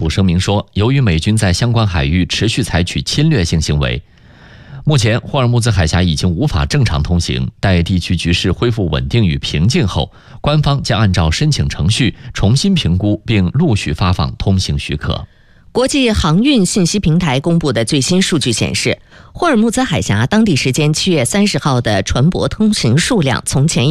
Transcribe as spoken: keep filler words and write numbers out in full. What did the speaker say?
声明说，由于美军在相关海域持续采取侵略性行为，目前霍尔木兹海峡已经无法正常通行，待地区局势恢复稳定与平静后，官方将按照申请程序重新评估并陆续发放通行许可。 国际航运信息平台公布的最新数据显示，霍尔木兹海峡当地时间七月三十号的船舶通行数量从前